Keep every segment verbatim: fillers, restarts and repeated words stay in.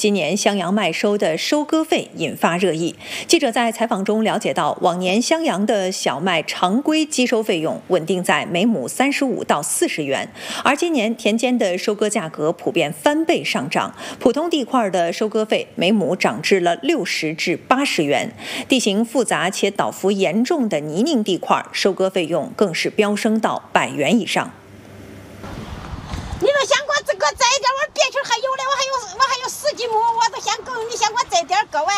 今年襄阳麦收的收割费引发热议。记者在采访中了解到，往年襄阳的小麦常规机收费用稳定在每亩三十五到四十元，而今年田间的收割价格普遍翻倍上涨，普通地块的收割费每亩涨至了六十至八十元，地形复杂且倒伏严重的泥泞地块收割费用更是飙升到百元以上。 你说先给我这个摘一点，我别处还有嘞，我还有我还有十几亩，我都先够，你先给我摘点割完，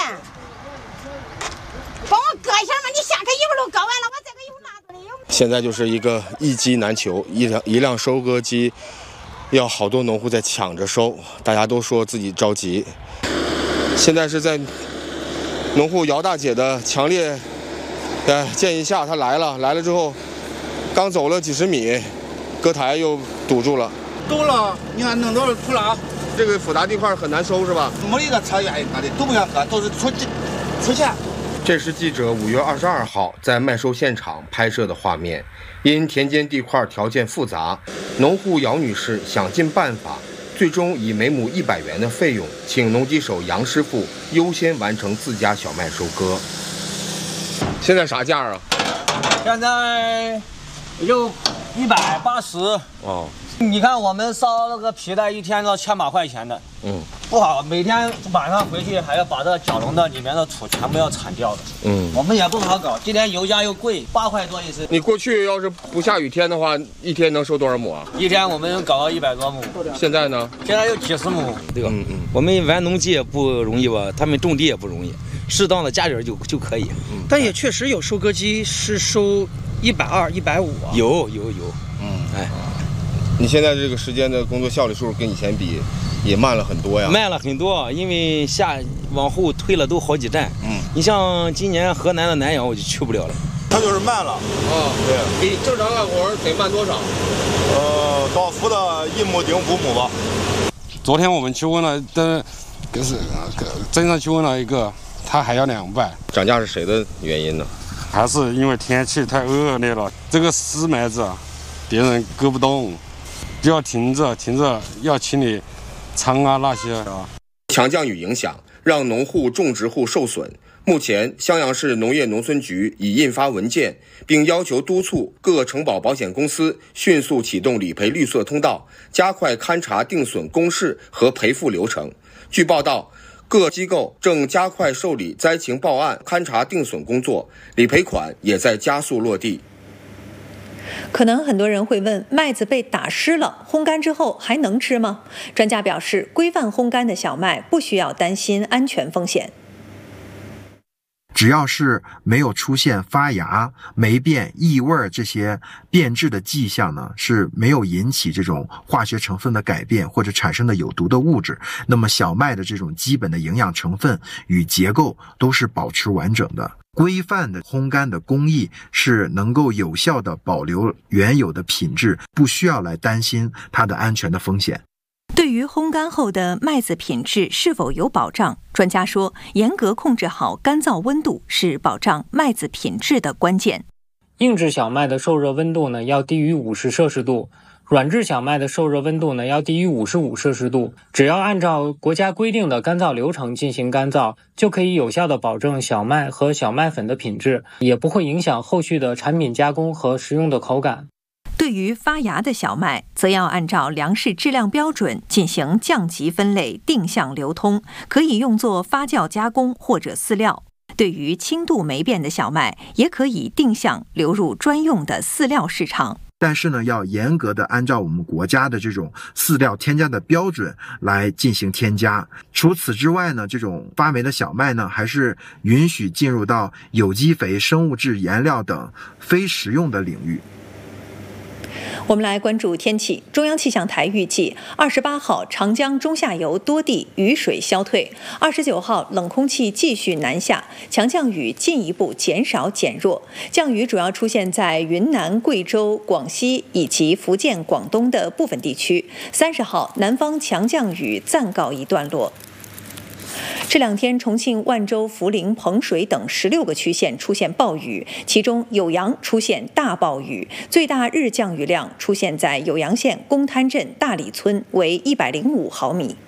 帮我割一下嘛，你下个一会儿都割完了，我这个有拿着的有。 现在就是一个一机难求，一辆一辆收割机要好多农户在抢着收，大家都说自己着急。现在是在农户姚大姐的强烈呃建议下，她来了，来了之后刚走了几十米，割台又堵住了。 堵了，你看弄到土拉， 这个复杂地块很难收是吧？ 没一个车愿意割的，都不愿割，都是出出钱。 这是记者五月二十二号在麦收现场拍摄的画面。因田间地块条件复杂，农户姚女士想尽办法，最终以每亩一百元的费用，请农机手杨师傅优先完成自家小麦收割。现在啥价啊？ 现在有一百八十。 哦。 你看我们烧那个皮带一天要千把块钱的，嗯，不好，每天晚上回去还要把这角笼的里面的土全部要铲掉的，嗯，我们也不好搞。今天油价又贵，八块多一次。 你过去要是不下雨天的话，一天能收多少亩啊？ 一天我们搞到一百多亩。 现在呢？ 现在有几十亩， 对吧？嗯嗯。我们玩农机也不容易吧，他们种地也不容易，适当的加点就就可以。 嗯。但也确实有收割机是收一百二、一百五啊。 有有有，嗯，哎。 你现在这个时间的工作效率是不是跟以前比也慢了很多呀？ 慢了很多，因为下往后推了都好几站。嗯，你像今年河南的南阳我就去不了了。 它就是慢了。 啊，对。比正常干活得慢多少？ 呃，到伏的一亩顶五亩吧。 昨天我们去问了，但可是镇上去问了一个，他还要两百。 涨价是谁的原因呢？ 还是因为天气太恶劣了，这个死麦子别人割不动。就要停着，停着要清理仓啊那些啊。 强降雨影响，让农户、种植户受损。目前，襄阳市农业农村局已印发文件，并要求督促各承保保险公司迅速启动理赔绿色通道，加快勘查定损公示和赔付流程。据报道，各机构正加快受理灾情报案、勘查定损工作，理赔款也在加速落地。 可能很多人会问，麦子被打湿了，烘干之后还能吃吗？专家表示，规范烘干的小麦不需要担心安全风险。 只要是没有出现发芽、霉变、异味这些变质的迹象呢，是没有引起这种化学成分的改变或者产生的有毒的物质，那么小麦的这种基本的营养成分与结构都是保持完整的。规范的烘干的工艺是能够有效的保留原有的品质，不需要来担心它的安全的风险。 对于烘干后的麦子品质是否有保障，专家说，严格控制好干燥温度是保障麦子品质的关键。 硬质小麦的受热温度呢要低于五十摄氏度，软质小麦的受热温度呢要低于五十五摄氏度。只要按照国家规定的干燥流程进行干燥，就可以有效的保证小麦和小麦粉的品质，也不会影响后续的产品加工和食用的口感。 对于发芽的小麦，则要按照粮食质量标准进行降级分类、定向流通，可以用作发酵加工或者饲料。对于轻度霉变的小麦，也可以定向流入专用的饲料市场。 但是呢，要严格的按照我们国家的这种饲料添加的标准来进行添加。除此之外呢，这种发霉的小麦呢，还是允许进入到有机肥、生物质颜料等非食用的领域。 我们来关注天气。中央气象台预计，二十八号长江中下游多地雨水消退，二十九号冷空气继续南下，强降雨进一步减少减弱。降雨主要出现在云南、贵州、广西以及福建、广东的部分地区。三十号南方强降雨暂告一段落。这两天，重庆、万州、涪陵、彭水等十六个区县出现暴雨，其中酉阳出现大暴雨，最大日降雨量出现在酉阳县公滩镇大里村，为一百零五毫米。